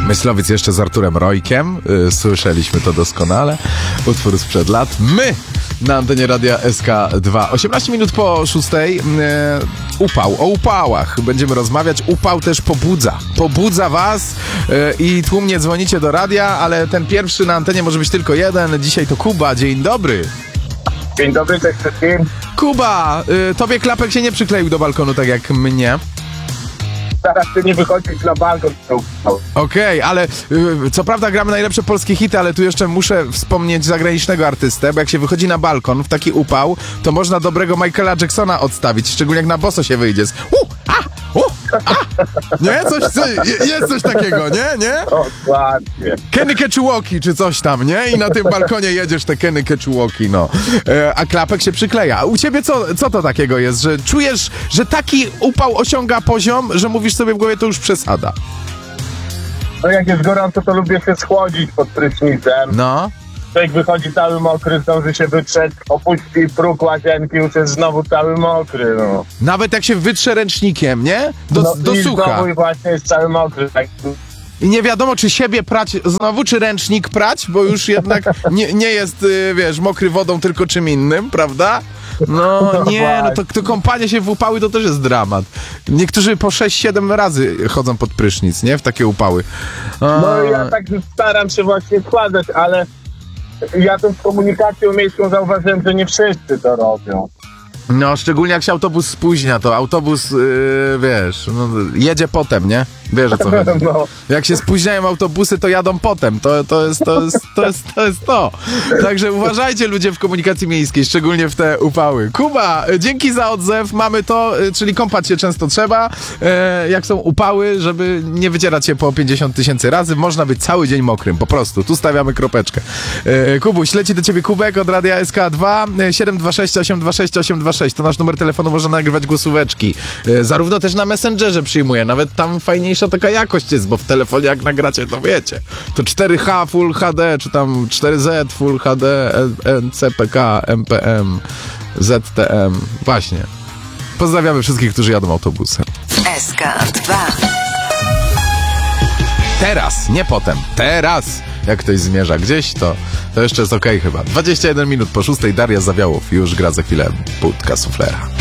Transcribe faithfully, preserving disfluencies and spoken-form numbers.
Myslowic jeszcze z Arturem Rojkiem. Yy, słyszeliśmy to doskonale. Utwór sprzed lat. My na antenie Radia S K dwa. osiemnaście minut po szóstej. Yy, upał. O upałach będziemy rozmawiać. Upał też pobudza. Pobudza was yy, i tłumnie dzwonicie do radia, ale ten pierwszy na antenie może być tylko jeden. Dzisiaj to Kuba. Dzień dobry. Dzień dobry, cześć wszystkim. Kuba, yy, tobie klapek się nie przykleił do balkonu tak jak mnie. Teraz ty nie wychodzisz na balkon. Okej, okay, ale y, co prawda gramy najlepsze polskie hity, ale tu jeszcze muszę wspomnieć zagranicznego artystę, bo jak się wychodzi na balkon w taki upał, to można dobrego Michaela Jacksona odstawić, szczególnie jak na boso się wyjdzie. Z, uh, a, uh, a. Nie? Coś, co, jest coś takiego, nie? Nie? Dokładnie. Kenny Ketchuwoki czy coś tam, nie? I na tym balkonie jedziesz te Kenny Ketchuwoki, no. E, a klapek się przykleja. A u ciebie co, co to takiego jest, że czujesz, że taki upał osiąga poziom, że mówisz sobie w głowie, to już przesada? No jak jest gorąco, to lubię się schłodzić pod prysznicem. No. Człowiek wychodzi cały mokry, zdąży się wytrzeć, opuści próg łazienki, już jest znowu cały mokry, no. Nawet jak się wytrze ręcznikiem, nie? Do, no, do i sucha. znowu i właśnie jest cały mokry. Tak. I nie wiadomo, czy siebie prać znowu, czy ręcznik prać, bo już jednak nie, nie jest, wiesz, mokry wodą, tylko czym innym, prawda? No nie, no to, to kąpanie się w upały to też jest dramat. Niektórzy po sześć siedem razy chodzą pod prysznic, nie? W takie upały. A... No ja tak staram się właśnie składać, ale ja tą komunikacją miejską zauważyłem, że nie wszyscy to robią. No, szczególnie jak się autobus spóźnia, to autobus, yy, wiesz, no, jedzie potem, nie? Wiesz, o co chodzi. No. Jak się spóźniają autobusy, to jadą potem. To, to, jest, to, jest, to, jest, to jest to. Także uważajcie ludzie w komunikacji miejskiej, szczególnie w te upały. Kuba, dzięki za odzew. Mamy to, czyli kąpać się często trzeba. E, jak są upały, żeby nie wycierać się po pięćdziesiąt tysięcy razy, można być cały dzień mokrym, po prostu. Tu stawiamy kropeczkę. E, Kubuś, leci do ciebie Kubek od Radia S K dwa. siedem dwa sześć osiem dwa sześć osiem dwa sześć. To nasz numer telefonu, można nagrywać głosóweczki. E, zarówno też na Messengerze przyjmuję. Nawet tam fajniejsza taka jakość jest, bo w telefonie jak nagracie, to wiecie. To cztery H Full H D, czy tam cztery Z Full H D, N C P K, M P M, Z T M. Właśnie. Pozdrawiamy wszystkich, którzy jadą autobusem. S K dwa. Teraz, nie potem. Teraz. Jak ktoś zmierza gdzieś, to, to jeszcze jest okej chyba. dwadzieścia jeden minut po szóstej. Daria Zawiałow już gra za chwilę Budka Suflera.